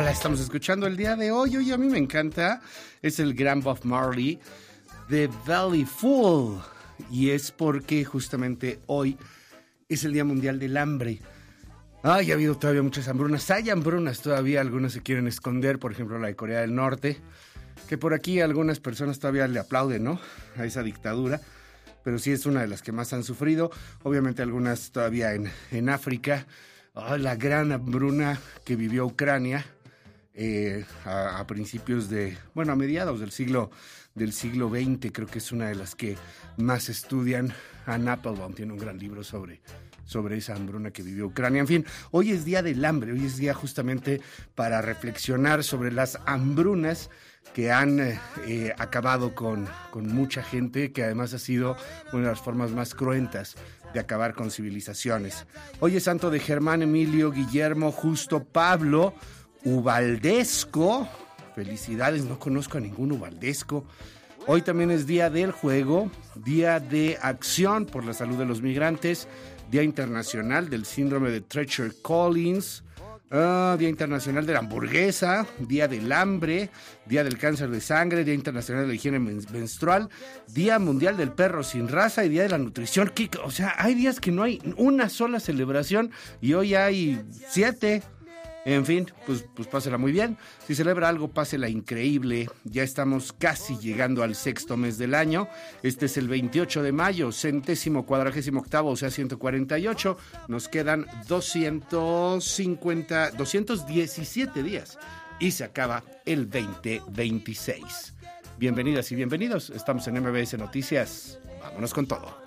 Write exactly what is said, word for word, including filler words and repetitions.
rola estamos escuchando el día de hoy. Oye, a mí me encanta. Es el gran Bob Marley, The Valley Full. Y es porque justamente hoy es el Día Mundial del Hambre. Ay, ha habido todavía muchas hambrunas. Hay hambrunas todavía, algunas se quieren esconder, por ejemplo la de Corea del Norte, que por aquí algunas personas todavía le aplauden, ¿no?, a esa dictadura, pero sí es una de las que más han sufrido. Obviamente algunas todavía en, en África. Oh, la gran hambruna que vivió Ucrania eh, a, a principios de, bueno, a mediados del siglo del siglo veinte, creo que es una de las que más estudian. Anne Applebaum tiene un gran libro sobre, sobre esa hambruna que vivió Ucrania. En fin, hoy es Día del Hambre, hoy es día justamente para reflexionar sobre las hambrunas que han eh, acabado con, con mucha gente, que además ha sido una de las formas más cruentas de acabar con civilizaciones. Hoy es santo de Germán, Emilio, Guillermo, Justo, Pablo, Ubaldesco. Felicidades, no conozco a ningún Ubaldesco. Hoy también es Día del Juego, Día de Acción por la Salud de los Migrantes, Día Internacional del Síndrome de Treacher-Collins, Uh, Día Internacional de la Hamburguesa, Día del Hambre, Día del Cáncer de Sangre, Día Internacional de la Higiene Menstrual, Día Mundial del Perro Sin Raza y Día de la Nutrición. ¿Qué? O sea, hay días que no hay una sola celebración y hoy hay siete. En fin, pues, pues pásela muy bien. Si celebra algo, pásela increíble. Ya estamos casi llegando al sexto mes del año. Este es el veintiocho de mayo, centésimo cuadragésimo octavo, o sea, ciento cuarenta y ocho. Nos quedan doscientos cincuenta, doscientos diecisiete días y se acaba el veinte veintiséis. Bienvenidas y bienvenidos. Estamos en M B S Noticias. Vámonos con todo.